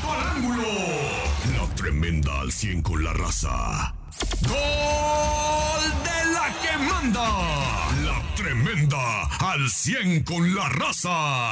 al ángulo. La tremenda al 100 con la raza. ¡Gol de la que manda! La tremenda al 100 con la raza.